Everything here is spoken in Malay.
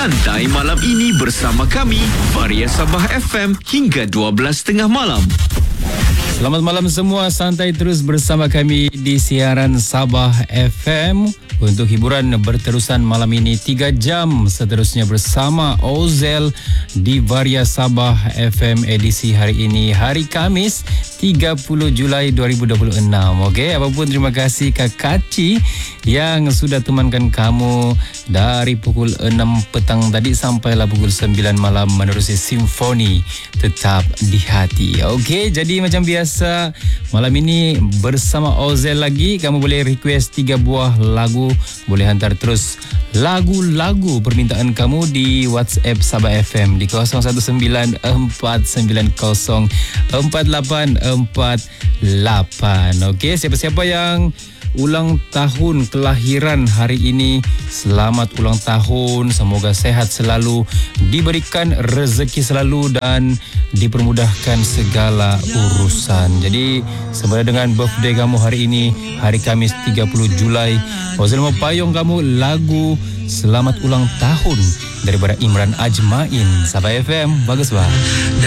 Santai malam ini bersama kami, Varia Sabah FM hingga 12.30 malam. Selamat malam semua, santai terus bersama kami di siaran Sabah FM. Untuk hiburan berterusan malam ini 3 jam seterusnya bersama Ozel di Varia Sabah FM edisi hari ini, hari Kamis 30 Julai 2026. Okey, apapun terima kasih Kak Kaci yang sudah temankan kamu dari pukul 6 petang tadi sampailah pukul 9 malam menerusi Simfoni Tetap di Hati. Okey, jadi macam biasa malam ini bersama Ozel lagi, kamu boleh request 3 buah lagu, boleh hantar terus lagu-lagu permintaan kamu di WhatsApp Sabah FM di 0194904848. Okey, siapa-siapa yang ulang tahun kelahiran hari ini, selamat ulang tahun, semoga sehat selalu, diberikan rezeki selalu dan dipermudahkan segala urusan. Jadi sembada dengan birthday kamu hari ini, hari Kamis 30 Julai, Ozel mau payung kamu lagu selamat ulang tahun daripada Imran Ajmain. Sabah FM, bagus bah.